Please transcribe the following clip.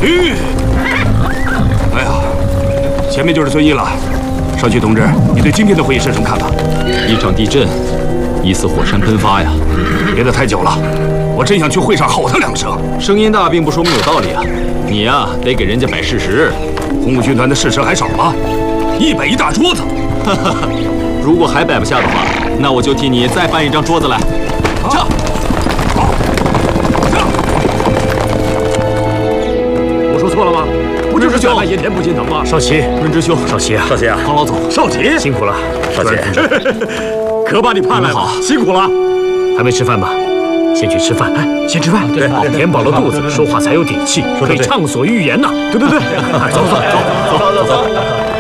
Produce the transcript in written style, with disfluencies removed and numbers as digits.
哎呀，前面就是遵义了。少奇同志，你对今天的会议是什么看法？ 一场地震，疑似火山喷发呀！ 憋得太久了，我真想去会上吼他2声。 声音大并不说明有道理啊！你呀，得给人家摆事实。 红五军团的事实还少吗？一摆一大桌子。 哈哈，如果还摆不下的话，那我就替你再搬一张桌子来。撤！ 我说错了吗？不就是想卖盐田不心疼吗？ 少奇， 润之兄， 少奇啊， 少奇啊， 康老总， 少奇， 辛苦了， 少奇，可把你盼来了，辛苦了。 还没吃饭吧？先去吃饭，先吃饭，对，填饱了肚子，说话才有底气，可以畅所欲言呐。 对， 走。